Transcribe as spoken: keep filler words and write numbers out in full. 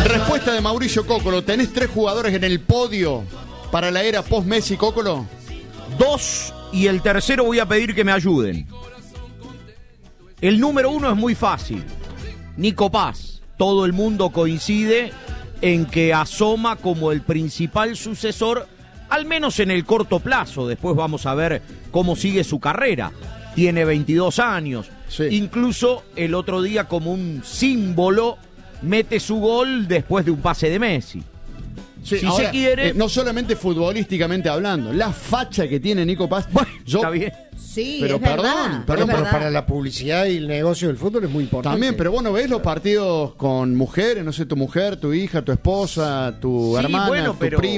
Respuesta de Mauricio Cócolo. ¿Tenés tres jugadores en el podio para la era post-Messi, Cócolo? Dos, y el tercero voy a pedir que me ayuden. El número uno es muy fácil. Nico Paz. Todo el mundo coincide en que asoma como el principal sucesor, al menos en el corto plazo. Después vamos a ver cómo sigue su carrera. Tiene veintidós años. Sí. Incluso el otro día, como un símbolo, mete su gol después de un pase de Messi. Sí, si ahora, se quiere... Eh, no solamente futbolísticamente hablando, la facha que tiene Nico Paz. Bueno, yo, está bien. Sí, pero es perdón, verdad, perdón, es Pero verdad. para la publicidad y el negocio del fútbol es muy importante. También, pero vos no ves los partidos con mujeres, no sé, tu mujer, tu hija, tu esposa, tu Sí, hermana, bueno, tu pero... prima.